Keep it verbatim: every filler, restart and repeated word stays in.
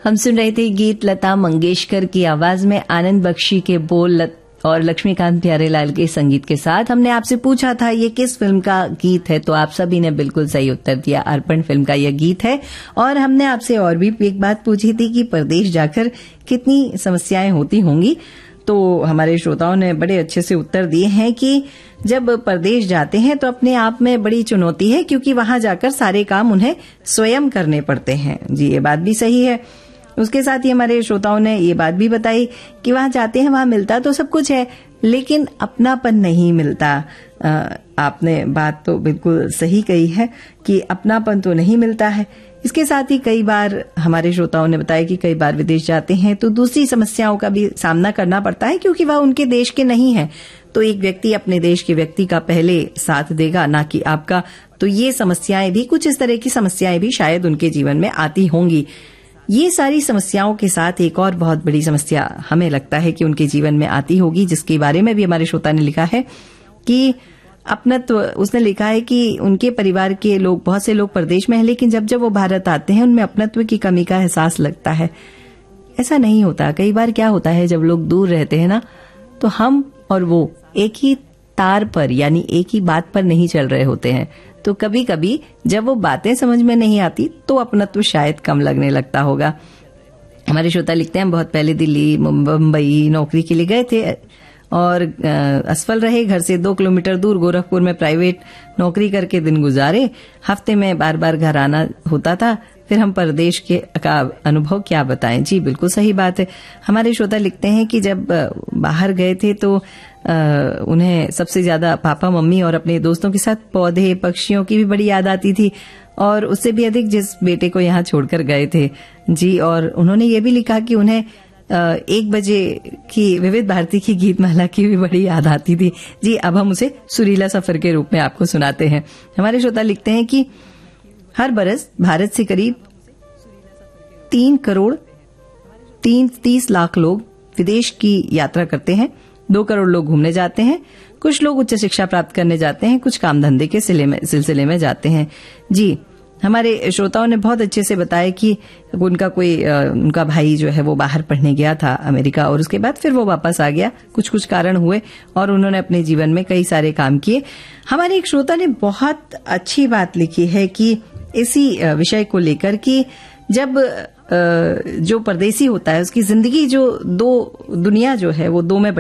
हम सुन रहे थे गीत लता मंगेशकर की आवाज में, आनंद बख्शी के बोल और लक्ष्मीकांत प्यारेलाल के संगीत के साथ। हमने आपसे पूछा था ये किस फिल्म का गीत है, तो आप सभी ने बिल्कुल सही उत्तर दिया, अर्पण फिल्म का यह गीत है। और हमने आपसे और भी एक बात पूछी थी कि परदेश जाकर कितनी समस्याएं होती होंगी, तो हमारे श्रोताओं ने बड़े अच्छे से उत्तर दिए हैं कि जब परदेश जाते हैं तो अपने आप में बड़ी चुनौती है, क्योंकि वहां जाकर सारे काम उन्हें स्वयं करने पड़ते हैं। जी, ये बात भी सही है। उसके साथ ही हमारे श्रोताओं ने ये बात भी बताई कि वहां जाते हैं, वहां मिलता तो सब कुछ है, लेकिन अपनापन नहीं मिलता। आ, आपने बात तो बिल्कुल सही कही है कि अपनापन तो नहीं मिलता है। इसके साथ ही कई बार हमारे श्रोताओं ने बताया कि कई बार विदेश जाते हैं तो दूसरी समस्याओं का भी सामना करना पड़ता है, क्योंकि वह उनके देश के नहीं है। तो एक व्यक्ति अपने देश के व्यक्ति का पहले साथ देगा, ना कि आपका। तो ये समस्याएं भी, कुछ इस तरह की समस्याएं भी शायद उनके जीवन में आती होंगी। ये सारी समस्याओं के साथ एक और बहुत बड़ी समस्या हमें लगता है कि उनके जीवन में आती होगी, जिसके बारे में भी हमारे श्रोता ने लिखा है कि अपनत्व। उसने लिखा है कि उनके परिवार के लोग, बहुत से लोग परदेश में हैं, लेकिन जब जब वो भारत आते हैं उनमें अपनत्व की कमी का एहसास लगता है। ऐसा नहीं होता। कई बार क्या होता है, जब लोग दूर रहते हैं ना, तो हम और वो एक ही तार पर, यानी एक ही बात पर नहीं चल रहे होते हैं। तो कभी कभी जब वो बातें समझ में नहीं आती तो अपनत्व शायद कम लगने लगता होगा। हमारे श्रोता लिखते हैं, बहुत पहले दिल्ली मुंबई नौकरी के लिए गए थे और असफल रहे। घर से दो किलोमीटर दूर गोरखपुर में प्राइवेट नौकरी करके दिन गुजारे। हफ्ते में बार बार घर आना होता था। फिर हम परदेश के का अनुभव क्या बताएं। जी, बिल्कुल सही बात है। हमारे श्रोता लिखते हैं कि जब बाहर गए थे तो आ, उन्हें सबसे ज्यादा पापा मम्मी और अपने दोस्तों के साथ पौधे पक्षियों की भी बड़ी याद आती थी, और उससे भी अधिक जिस बेटे को यहाँ छोड़कर गए थे। जी, और उन्होंने ये भी लिखा कि उन्हें एक बजे की विविध भारती की गीतमाला की भी बड़ी याद आती थी। जी, अब हम उसे सुरीला सफर के रूप में आपको सुनाते हैं। हमारे श्रोता लिखते हैं कि हर बरस भारत से करीब तीन करोड़ तीन तीस लाख लोग विदेश की यात्रा करते हैं। दो करोड़ लोग घूमने जाते हैं। कुछ लोग उच्च शिक्षा प्राप्त करने जाते हैं, कुछ काम धंधे के सिलसिले में जाते हैं। जी, हमारे श्रोताओं ने बहुत अच्छे से बताया कि उनका कोई उनका भाई जो है वो बाहर पढ़ने गया था अमेरिका, और उसके बाद फिर वो वापस आ गया। कुछ कुछ कारण हुए और उन्होंने अपने जीवन में कई सारे काम किए। हमारे एक श्रोता ने बहुत अच्छी बात लिखी है कि इसी विषय को लेकर कि जब जो परदेसी होता है उसकी जिंदगी जो दो दुनिया जो है वो दो में